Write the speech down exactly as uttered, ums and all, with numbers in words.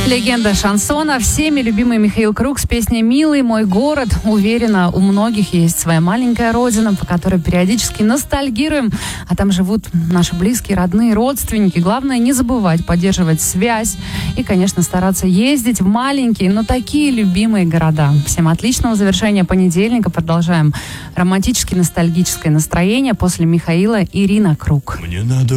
Легенда шансона. Всеми любимый Михаил Круг с песней «Милый мой город». Уверена, у многих есть своя маленькая родина, по которой периодически ностальгируем. А там живут наши близкие, родные, родственники. Главное не забывать поддерживать связь и, конечно, стараться ездить в маленькие, но такие любимые города. Всем отличного завершения понедельника. Продолжаем романтически-ностальгическое настроение. После Михаила Ирина Круг. Мне надо